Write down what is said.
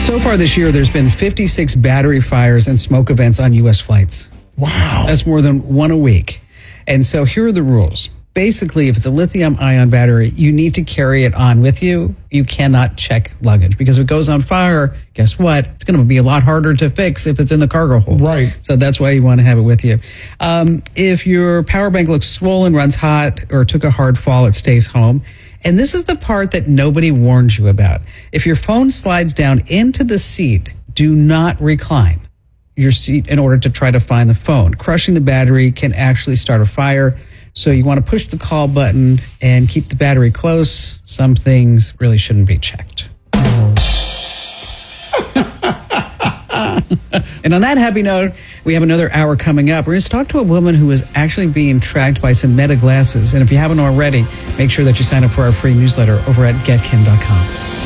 So far this year, there's been 56 battery fires and smoke events on U.S. flights. Wow. That's more than one a week. And so here are the rules. Basically, if it's a lithium-ion battery, you need to carry it on with you. You cannot check luggage because if it goes on fire, guess what? It's going to be a lot harder to fix if it's in the cargo hold. Right. So that's why you want to have it with you. If your power bank looks swollen, runs hot, or took a hard fall, it stays home. And this is the part that nobody warns you about. If your phone slides down into the seat, do not recline your seat in order to try to find the phone. Crushing the battery can actually start a fire. So you want to push the call button and keep the battery close. Some things really shouldn't be checked. And on that happy note, we have another hour coming up. We're going to talk to a woman who is actually being tracked by some Meta glasses. And if you haven't already, make sure that you sign up for our free newsletter over at getkim.com.